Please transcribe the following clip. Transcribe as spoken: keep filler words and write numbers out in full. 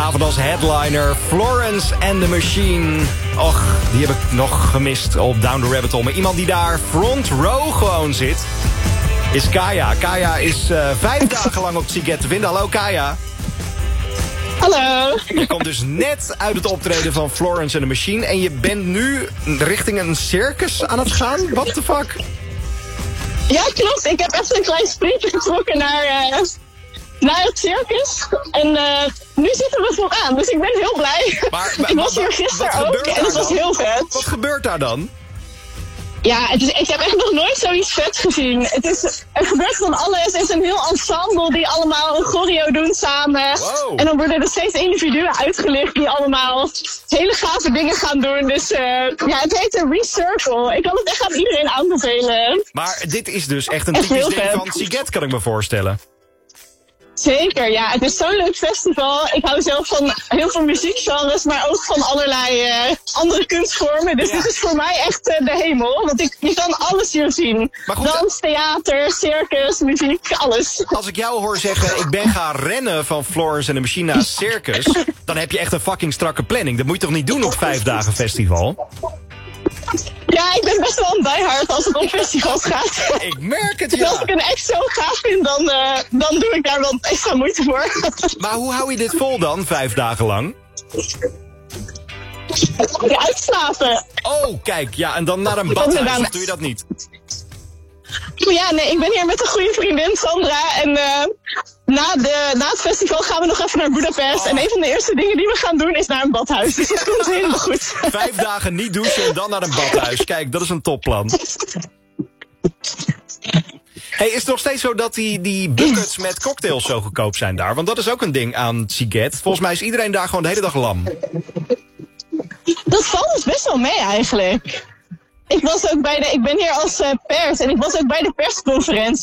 vanavond als headliner Florence and the Machine. Och, die heb ik nog gemist op Down the Rabbit Hole. Maar iemand die daar front row gewoon zit, is Kaya. Kaya is uh, vijf dagen lang op Siget te vinden. Hallo Kaya. Hallo. Je komt dus net uit het optreden van Florence and the Machine. En je bent nu richting een circus aan het gaan? What the fuck? Ja, klopt. Ik heb echt een klein sprintje getrokken naar, uh, naar het circus. En uh, nu zitten we vooraan, dus ik ben heel blij. Maar, maar, ik was hier maar, gisteren ook en het was heel vet. Wat gebeurt daar dan? Ja, het is, ik heb echt nog nooit zoiets vet gezien. Het is, er gebeurt van alles. Het is een heel ensemble die allemaal een choreo doen samen. Wow. En dan worden er steeds individuen uitgelicht die allemaal hele gave dingen gaan doen. Dus uh, ja, het heet een Recircle. Ik kan het echt aan iedereen aanbevelen. Maar dit is dus echt een Echt typisch heel ding vet. van Siget, kan ik me voorstellen. Zeker, ja. Het is zo'n leuk festival. Ik hou zelf van heel veel muziekgenres, maar ook van allerlei uh, andere kunstvormen. Dus Ja. dit is voor mij echt uh, de hemel. Want ik, je kan alles hier zien. Maar goed, dans, theater, circus, muziek, alles. Als ik jou hoor zeggen, ik ben gaan rennen van Florence and the Machine naar het circus, dan heb je echt een fucking strakke planning. Dat moet je toch niet doen op vijf dagen festival? Ja, ik ben best wel een diehard als het om festivals gaat. Ik merk het, Dus als ja. ik een act zo gaaf vind, dan, uh, dan doe ik daar wel extra moeite voor. Maar hoe hou je dit vol dan, vijf dagen lang? Ja, uitslapen. Oh, kijk, ja, en dan naar een Ik badhuis, inderdaad- of doe je dat niet? Ja, nee, ik ben hier met een goede vriendin, Sandra. En uh, na, de, na het festival gaan we nog even naar Budapest. Oh. En een van de eerste dingen die we gaan doen is naar een badhuis. Dus dat komt helemaal goed. Vijf dagen niet douchen en dan naar een badhuis. Kijk, dat is een topplan. Hey, is het nog steeds zo dat die, die buckets met cocktails zo goedkoop zijn daar? Want dat is ook een ding aan Siget. Volgens mij is iedereen daar gewoon de hele dag lam. Dat valt dus best wel mee eigenlijk. Ik was ook bij de, ik ben hier als uh, pers en ik was ook bij de persconferentie.